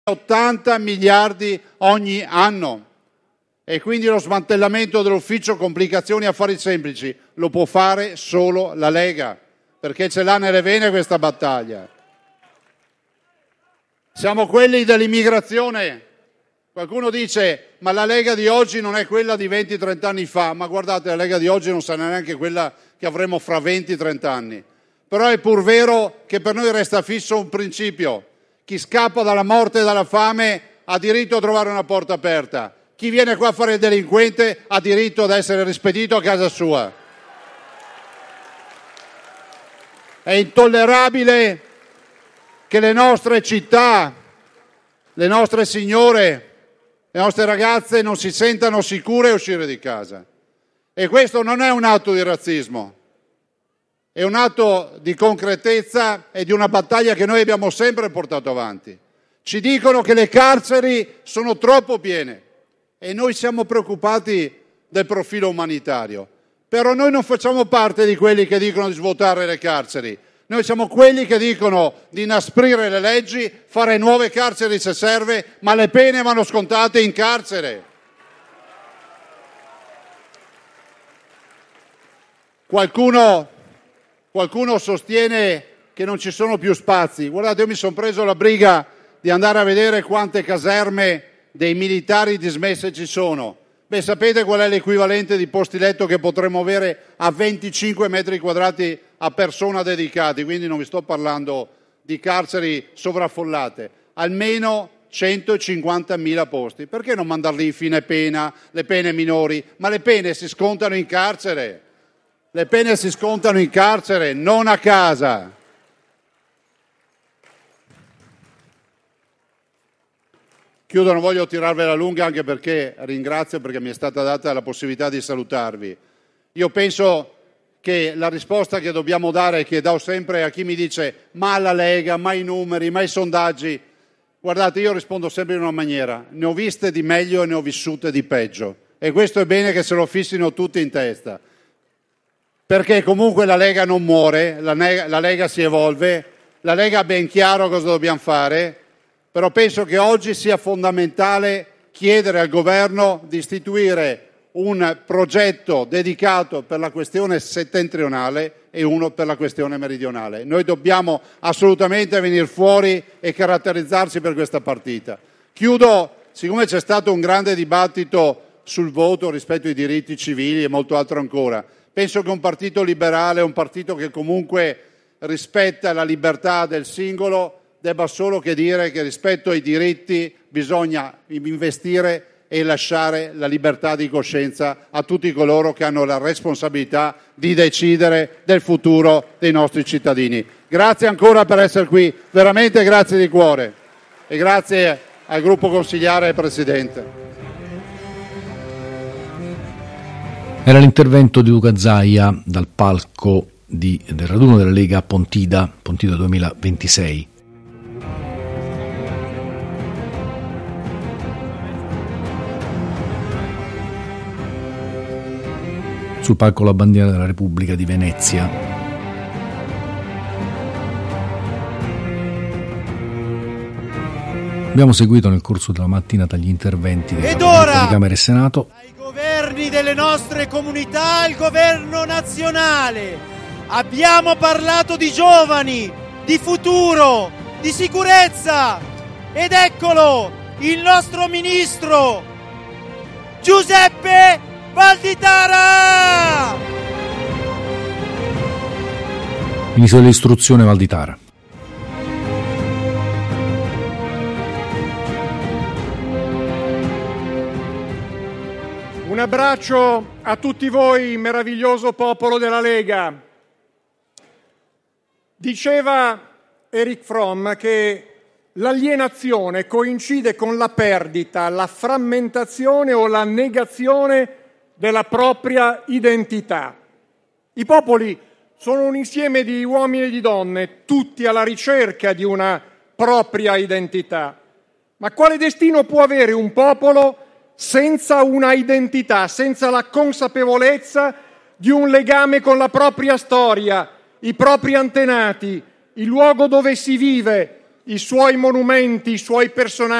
80 miliardi ogni anno. E quindi lo smantellamento dell'ufficio complicazioni affari semplici lo può fare solo la Lega, perché ce l'ha nelle vene questa battaglia. Siamo quelli dell'immigrazione. Qualcuno dice, ma la Lega di oggi non è quella di 20-30 anni fa. Ma guardate, la Lega di oggi non sarà neanche quella che avremo fra 20-30 anni. Però è pur vero che per noi resta fisso un principio. Chi scappa dalla morte e dalla fame ha diritto a trovare una porta aperta. Chi viene qua a fare il delinquente ha diritto ad essere rispedito a casa sua. È intollerabile che le nostre città, le nostre signore, le nostre ragazze non si sentano sicure a uscire di casa. E questo non è un atto di razzismo, è un atto di concretezza e di una battaglia che noi abbiamo sempre portato avanti. Ci dicono che le carceri sono troppo piene e noi siamo preoccupati del profilo umanitario. Però noi non facciamo parte di quelli che dicono di svuotare le carceri. Noi siamo quelli che dicono di inasprire le leggi, fare nuove carceri se serve, ma le pene vanno scontate in carcere. Qualcuno sostiene che non ci sono più spazi. Guardate, io mi sono preso la briga di andare a vedere quante caserme dei militari dismesse ci sono. Beh, sapete qual è l'equivalente di posti letto che potremmo avere a 25 metri quadrati a persona dedicati? Quindi non vi sto parlando di carceri sovraffollate. Almeno 150.000 posti. Perché non mandarli in fine pena, le pene minori? Ma le pene si scontano in carcere. Le pene si scontano in carcere, non a casa. Chiudo, non voglio tirarvela lunga, anche perché ringrazio perché mi è stata data la possibilità di salutarvi. Io penso che la risposta che dobbiamo dare, che do sempre a chi mi dice ma la Lega, ma i numeri, ma i sondaggi, guardate, io rispondo sempre in una maniera: ne ho viste di meglio e ne ho vissute di peggio, e questo è bene che se lo fissino tutti in testa, perché comunque la Lega non muore, la Lega si evolve, la Lega ha ben chiaro cosa dobbiamo fare. Però penso che oggi sia fondamentale chiedere al governo di istituire un progetto dedicato per la questione settentrionale e uno per la questione meridionale. Noi dobbiamo assolutamente venire fuori e caratterizzarci per questa partita. Chiudo, siccome c'è stato un grande dibattito sul voto rispetto ai diritti civili e molto altro ancora, penso che un partito liberale, un partito che comunque rispetta la libertà del singolo, debba solo che dire che rispetto ai diritti bisogna investire e lasciare la libertà di coscienza a tutti coloro che hanno la responsabilità di decidere del futuro dei nostri cittadini. Grazie ancora per essere qui, veramente grazie di cuore, e grazie al gruppo consigliare e presidente. Era l'intervento di Luca Zaia dal palco del raduno della Lega Pontida 2026. Sul palco la bandiera della Repubblica di Venezia. Abbiamo seguito nel corso della mattinata gli interventi della di Camera e Senato. Ai governi delle nostre comunità, il governo nazionale. Abbiamo parlato di giovani, di futuro, di sicurezza. Ed eccolo, il nostro ministro Giuseppe Valditara! Ministro dell'istruzione Valditara. Un abbraccio a tutti voi, meraviglioso popolo della Lega. Diceva Erich Fromm che l'alienazione coincide con la perdita, la frammentazione o la negazione della propria identità. I popoli sono un insieme di uomini e di donne, tutti alla ricerca di una propria identità. Ma quale destino può avere un popolo senza una identità, senza la consapevolezza di un legame con la propria storia, i propri antenati, il luogo dove si vive, i suoi monumenti, i suoi personaggi,